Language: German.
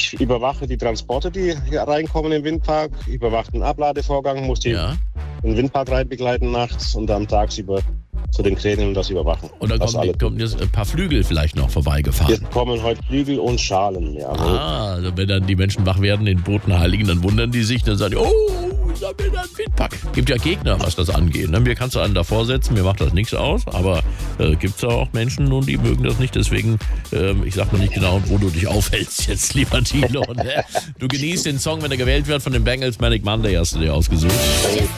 Ich überwache die Transporte, die hier reinkommen im Windpark, überwache den Abladevorgang, muss den Windpark rein begleiten nachts und dann tagsüber zu den Kränen und das überwachen. Und dann kommen jetzt ein paar Flügel vielleicht noch vorbeigefahren. Jetzt kommen heute Flügel und Schalen, ja. Also wenn dann die Menschen wach werden in Bodenheiligen, dann wundern die sich, dann sagen die, ich hab wieder einen Windpark. Gibt ja Gegner, was das angeht. Mir kannst du einen davor setzen, mir macht das nichts aus, aber gibt's ja auch Menschen und die mögen das nicht, deswegen, ich sag noch nicht genau, wo du dich aufhältst jetzt, lieber Tilo. Du genießt den Song, wenn er gewählt wird von den Bangles, Manic Monday hast du dir ausgesucht.